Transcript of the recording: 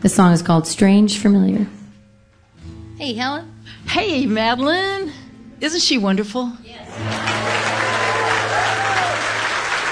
The song is called Strange Familiar. Hey, Helen. Hey, Madeline. Isn't she wonderful? Yes.